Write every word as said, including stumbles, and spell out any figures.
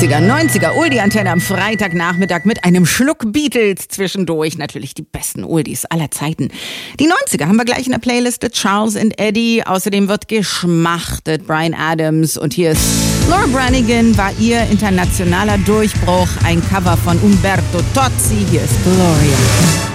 achtziger, neunziger Oldie-Antenne am Freitagnachmittag mit einem Schluck Beatles zwischendurch. Natürlich die besten Oldies aller Zeiten. Die neunziger haben wir gleich in der Playliste. Charles and Eddie. Außerdem wird geschmachtet. Bryan Adams. Und hier ist Laura Branigan, war ihr internationaler Durchbruch. Ein Cover von Umberto Tozzi. Hier ist Gloria.